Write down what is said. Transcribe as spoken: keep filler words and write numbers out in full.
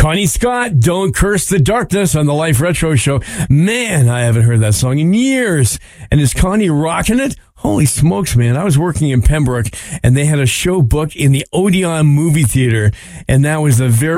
Connie Scott, Don't Curse the Darkness on the Life Retro Show. Man, I haven't heard that song in years. And is Connie rocking it? Holy smokes, man. I was working in Pembroke and they had a show booked in the Odeon movie theater. And that was the very